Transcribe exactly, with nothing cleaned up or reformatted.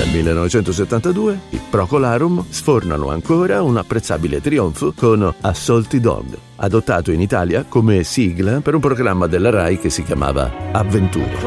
Nel millenovecentosettantadue i Procolarum sfornano ancora un apprezzabile trionfo con Assolti Dog, adottato in Italia come sigla per un programma della Rai che si chiamava Avventure.